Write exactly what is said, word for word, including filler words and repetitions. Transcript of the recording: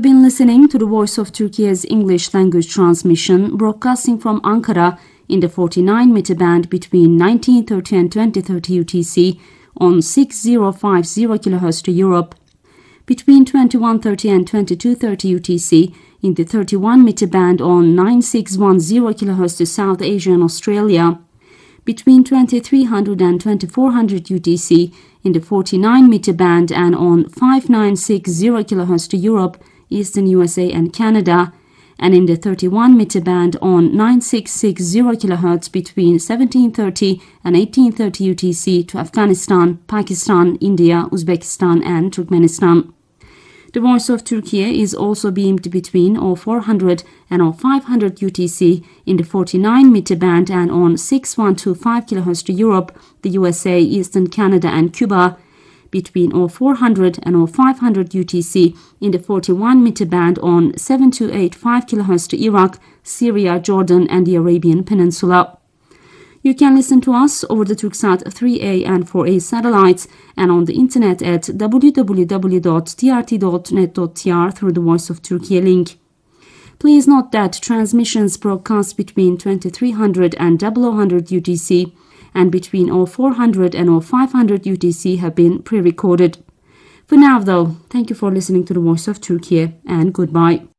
You've been listening to the Voice of Turkey's English language transmission, broadcasting from Ankara in the forty-nine meter band between nineteen thirty and twenty thirty U T C on six thousand fifty kilohertz to Europe, between twenty-one thirty and twenty-two thirty U T C in the thirty-one meter band on nine thousand six hundred ten kilohertz to South Asia and Australia, between twenty-three hundred and twenty-four hundred U T C in the forty-nine meter band and on five thousand nine hundred sixty kilohertz to Europe, Eastern U S A and Canada, and in the thirty-one meter band on nine thousand six hundred sixty kilohertz between seventeen thirty and eighteen thirty U T C to Afghanistan, Pakistan, India, Uzbekistan and Turkmenistan. The Voice of Turkey is also beamed between oh four hundred and oh five hundred U T C in the forty-nine meter band and on six thousand one hundred twenty-five kilohertz to Europe, the U S A, Eastern Canada and Cuba, between oh four hundred and oh five hundred U T C in the forty-one meter band on seven thousand two hundred eighty-five kilohertz to Iraq, Syria, Jordan and the Arabian Peninsula. You can listen to us over the Turksat three A and four A satellites and on the internet at w w w dot t r t dot net dot t r through the Voice of Turkey link. Please note that transmissions broadcast between twenty-three hundred and zero hundred U T C and between oh four hundred and oh five hundred U T C have been pre-recorded. For now though, thank you for listening to the Voice of Turkey and goodbye.